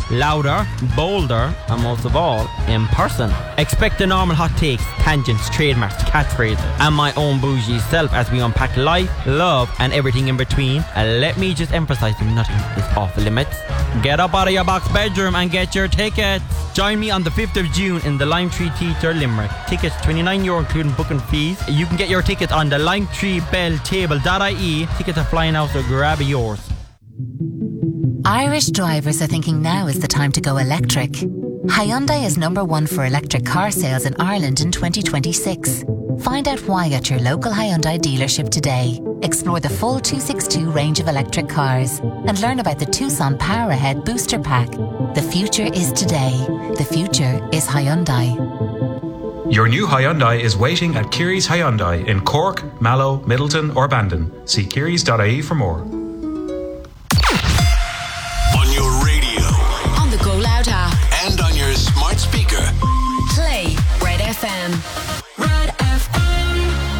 louder, bolder, and most of all, in person. Expect the normal hot takes, tangents, trademarks, catchphrases, and my own bougie self as we unpack life, love, and everything in between. And let me just emphasize that nothing is off limits. Get up out of your box bedroom and get your tickets. Join me on the 5th of June in the Limetree Theatre, Limerick. Tickets €29 including booking fees. You can get your tickets on the limetreebelltable.ie. Tickets are flying out, so grab yours. Irish drivers are thinking now is the time to go electric. Hyundai is #1 for electric car sales in Ireland in 2026. Find out why at your local Hyundai dealership today. Explore the full 262 range of electric cars and learn about the Tucson Power Ahead Booster Pack. The future is today. The future is Hyundai. Your new Hyundai is waiting at Kiri's Hyundai in Cork, Mallow, Middleton or Bandon. See kiris.ie for more. On your radio, on the Go Loud app, and on your smart speaker. Play Red FM. Red FM.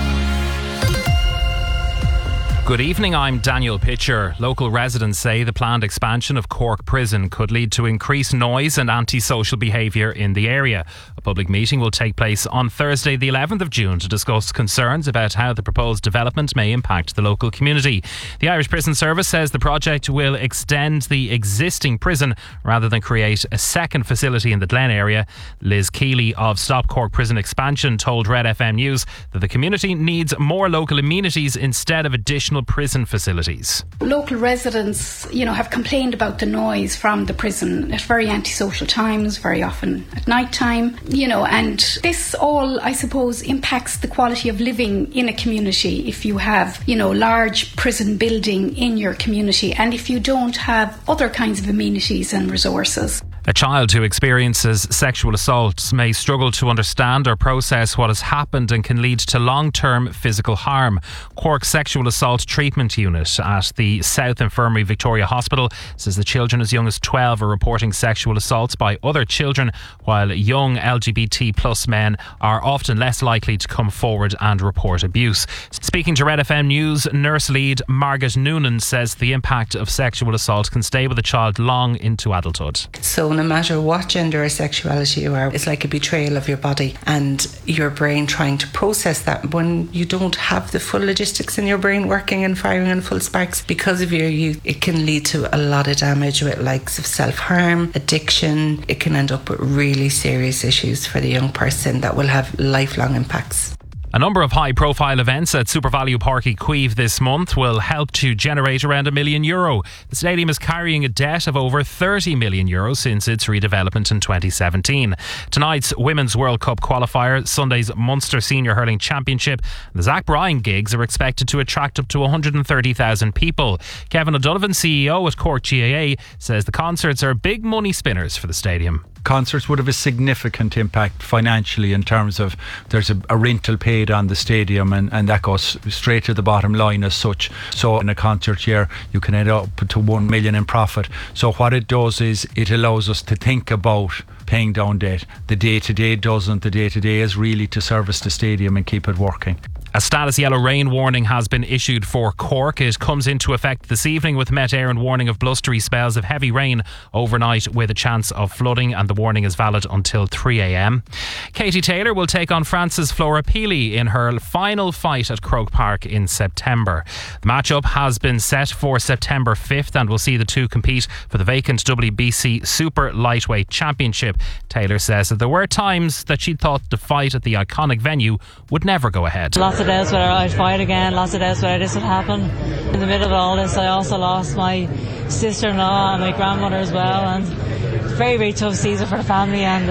Good evening, I'm Daniel Pitcher. Local residents say the planned expansion of Cork Prison could lead to increased noise and antisocial behaviour in the area. A public meeting will take place on Thursday the 11th of June to discuss concerns about how the proposed development may impact the local community. The Irish Prison Service says the project will extend the existing prison rather than create a second facility in the Glen area. Liz Keeley of Stop Cork Prison Expansion told Red FM News that the community needs more local amenities instead of additional prison facilities. Local residents, have complained about the noise from the prison at very antisocial times, very often at night time, and this all, I suppose, impacts the quality of living in a community if you have, large prison building in your community and if you don't have other kinds of amenities and resources. A child who experiences sexual assaults may struggle to understand or process what has happened and can lead to long-term physical harm. Cork Sexual Assault Treatment Unit at the South Infirmary Victoria Hospital says the children as young as 12 are reporting sexual assaults by other children, while young LGBT plus men are often less likely to come forward and report abuse. Speaking to Red FM News, nurse lead Margaret Noonan says the impact of sexual assault can stay with a child long into adulthood. So no matter what gender or sexuality you are, it's like a betrayal of your body and your brain trying to process that when you don't have the full logistics in your brain working and firing on full sparks because of your youth. It can lead to a lot of damage with likes of self-harm, addiction. It can end up with really serious issues for the young person that will have lifelong impacts. A number of high-profile events at SuperValu Páirc Uí Chaoimh this month will help to generate around €1 million. The stadium is carrying a debt of over €30 million since its redevelopment in 2017. Tonight's Women's World Cup qualifier, Sunday's Munster Senior Hurling Championship, and the Zach Bryan gigs are expected to attract up to 130,000 people. Kevin O'Donovan, CEO at Cork GAA, says the concerts are big money spinners for the stadium. Concerts would have a significant impact financially in terms of there's a rental paid on the stadium and that goes straight to the bottom line as such. So in a concert year you can end up to 1 million in profit. So what it does is it allows us to think about paying down debt. The day-to-day doesn't. The day-to-day is really to service the stadium and keep it working. A status yellow rain warning has been issued for Cork. It comes into effect this evening with Met Éireann warning of blustery spells of heavy rain overnight with a chance of flooding, and the warning is valid until 3 a.m. Katie Taylor will take on France's Flora Peely in her final fight at Croke Park in September. The matchup has been set for September 5th and will see the two compete for the vacant WBC Super Lightweight Championship. Taylor says that there were times that she thought the fight at the iconic venue would never go ahead. Lots of doubts whether I'd fight again, lots of doubts whether this would happen. In the middle of all this, I also lost my sister-in-law and my grandmother as well, and very, very tough season for the family, and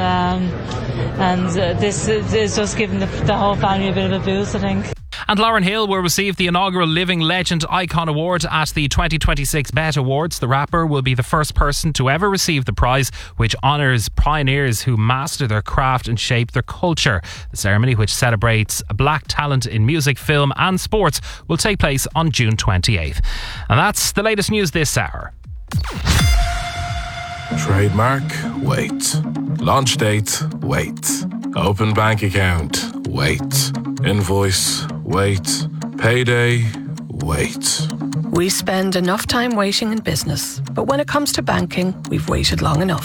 this is just giving the whole family a bit of a boost, I think. And Lauren Hill will receive the inaugural Living Legend Icon Award at the 2026 BET Awards. The rapper will be the first person to ever receive the prize, which honours pioneers who master their craft and shape their culture. The ceremony, which celebrates black talent in music, film and sports, will take place on June 28th. And that's the latest news this hour. Trademark, wait. Launch date, wait. Open bank account, wait. Invoice, wait. Payday, wait. We spend enough time waiting in business, but when it comes to banking, we've waited long enough.